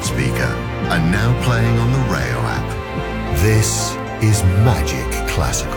speaker and now playing on the Rayo app. This is Magic Classical.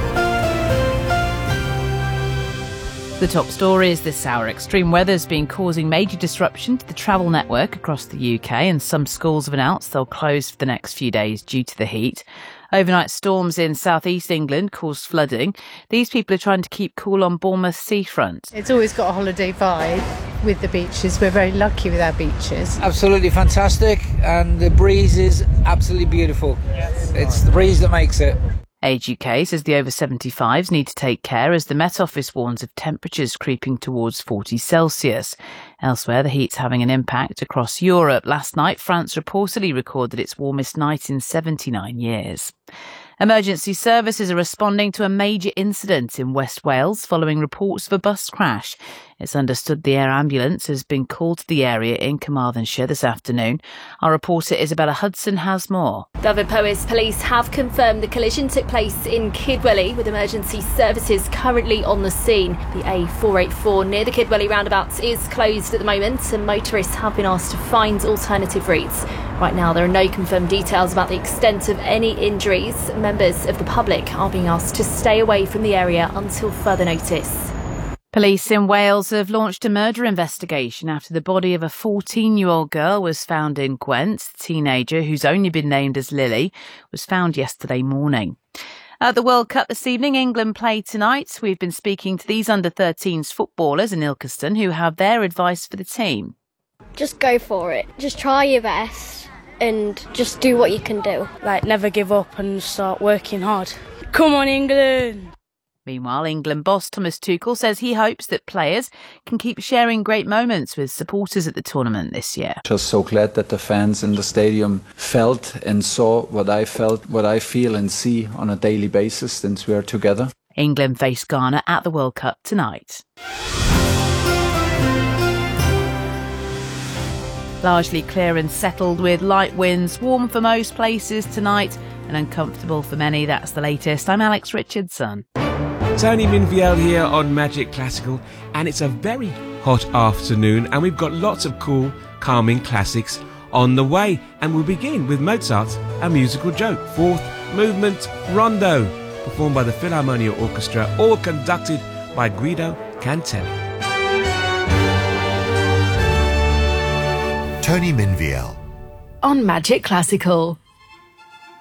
The top stories this hour. Extreme weather's been causing major disruption to the travel network across the UK, and some schools have announced they'll close for the next few days due to the heat. Overnight storms in southeast England caused flooding. These people are trying to keep cool on Bournemouth seafront. It's always got a holiday vibe with the beaches. We're very lucky with our beaches. Absolutely fantastic, and the breeze is absolutely beautiful. It's the breeze that makes it. Age UK says the over 75s need to take care as the Met Office warns of temperatures creeping towards 40 Celsius. Elsewhere, the heat's having an impact across Europe. Last night, France reportedly recorded its warmest night in 79 years. Emergency services are responding to a major incident in West Wales following reports of a bus crash. It's understood the air ambulance has been called to the area in Carmarthenshire this afternoon. Our reporter Isabella Hudson has more. Dyfed-Powys police have confirmed the collision took place in Kidwelly, with emergency services currently on the scene. The A484 near the Kidwelly roundabout is closed at the moment, and motorists have been asked to find alternative routes. Right now, there are no confirmed details about the extent of any injuries. Members of the public are being asked to stay away from the area until further notice. Police in Wales have launched a murder investigation after the body of a 14-year-old girl was found in Gwent. The teenager, who's only been named as Lily, was found yesterday morning. At the World Cup this evening, England play tonight. We've been speaking to these under-13s footballers in Ilkeston who have their advice for the team. Just go for it. Just try your best and just do what you can do. Like, never give up and start working hard. Come on, England! Meanwhile, England boss Thomas Tuchel says he hopes that players can keep sharing great moments with supporters at the tournament this year. Just so glad that the fans in the stadium felt and saw what I felt, what I feel and see on a daily basis since we are together. England face Ghana at the World Cup tonight. Largely clear and settled with light winds, warm for most places tonight and uncomfortable for many. That's the latest. I'm Alex Richardson. Tony Minviel here on Magic Classical, and it's a very hot afternoon and we've got lots of cool, calming classics on the way. And we'll begin with Mozart's A Musical Joke, fourth movement Rondo, performed by the Philharmonia Orchestra, all conducted by Guido Cantelli. Tony Minviel on Magic Classical.